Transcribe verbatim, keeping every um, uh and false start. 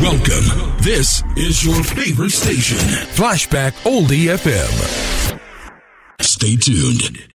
Welcome. This is your favorite station, Flashback Oldie F M. Stay tuned.